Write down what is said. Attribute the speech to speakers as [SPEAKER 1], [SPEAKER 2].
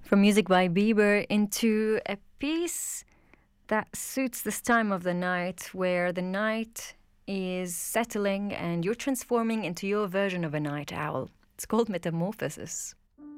[SPEAKER 1] From music by Bieber into a piece that suits this time of the night, where the night is settling and you're transforming into your version of a night owl. It's called Metamorphosis.